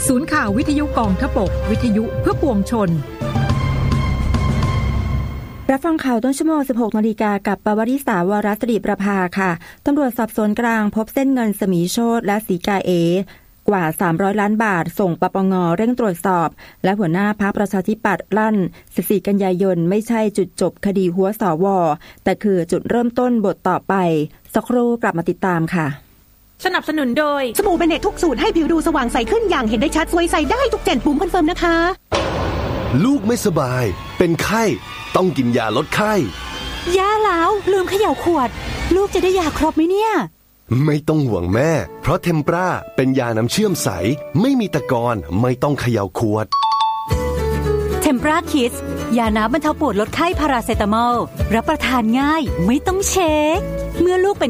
ศูนย์ข่าววิทยุกองทพบกวิทยุเพื่อปวงชนรับฟังข่าวต้นชั่วโมง 16 นาฬิกากับปวริษาวรศิริประภาค่ะตำรวจสอบสวนกลางพบเส้นเงินสมีโชติและสีกาเอกว่า300ล้านบาทส่งปปงเร่งตรวจสอบและหัวหน้าพรรคประชาธิปัตย์ลั่น14กันยายนไม่ใช่จุดจบคดีหัวสวแต่คือจุดเริ่มต้นบทต่อไปสักครู่กลับมาติดตามค่ะสนับสนุนโดยสบู่เบเนตทุกสูตรให้ผิวดูสว่างใสขึ้นอย่างเห็นได้ชัดสวยใสได้ทุก7ปุ่มคอนเฟิร์มนะคะลูกไม่สบายเป็นไข้ต้องกินยาลดไข้ย่าแล้วลืมเขย่าขวดลูกจะได้ยาครบไหมเนี่ยไม่ต้องห่วงแม่เพราะเทมปราเป็นยาน้ำเชื่อมใสไม่มีตะกอนไม่ต้องเขย่าขวดเทมปราคิดยาน้ำบรรเทาปวดลดไข้พาราเซตามอลรับประทานง่ายไม่ต้องเช็คเมื่อลูกเป็น